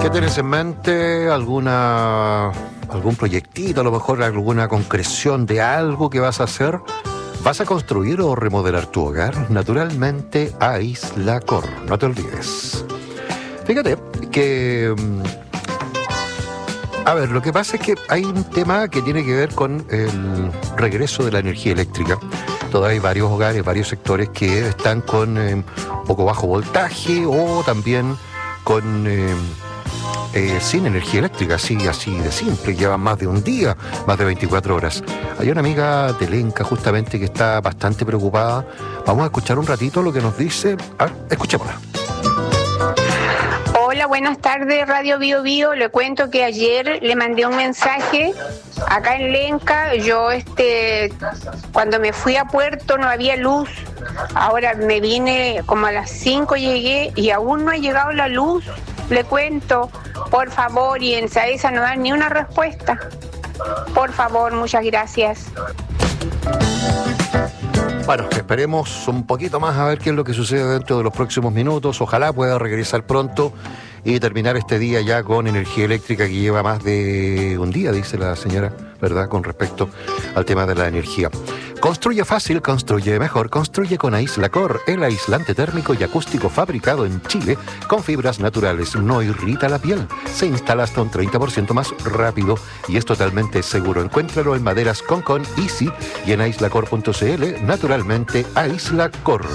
¿Qué tienes en mente? ¿Algún proyectito, a lo mejor alguna concreción de algo que vas a hacer? ¿Vas a construir o remodelar tu hogar? Naturalmente, Aislacor, no te olvides. Fíjate que... A ver, lo que pasa es que hay un tema que tiene que ver con el regreso de la energía eléctrica. Todavía hay varios hogares, varios sectores que están con un poco bajo voltaje o también con... sin energía eléctrica, así de simple, llevan más de un día, más de 24 horas. Hay una amiga de Lenca justamente que está bastante preocupada. Vamos a escuchar un ratito lo que nos dice. A ver, escuchémosla. Hola, buenas tardes, Radio Bio Bio. Le cuento que ayer le mandé un mensaje acá en Lenca. Yo cuando me fui a Puerto no había luz. Ahora me vine como a las 5 llegué y aún no ha llegado la luz. Le cuento, por favor, y en Saesa no dan ni una respuesta. Por favor, muchas gracias. Bueno, esperemos un poquito más a ver qué es lo que sucede dentro de los próximos minutos. Ojalá pueda regresar pronto y terminar este día ya con energía eléctrica que lleva más de un día, dice la señora, ¿verdad?, con respecto al tema de la energía. Construye fácil, construye mejor, construye con Aislacor, el aislante térmico y acústico fabricado en Chile con fibras naturales. No irrita la piel, se instala hasta un 30% más rápido y es totalmente seguro. Encuéntralo en Maderas Concon Easy y en aislacor.cl, naturalmente Aislacor.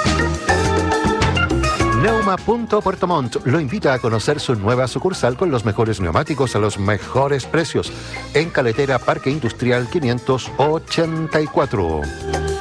Neuma.Puerto Montt lo invita a conocer su nueva sucursal con los mejores neumáticos a los mejores precios en Caletera Parque Industrial 584.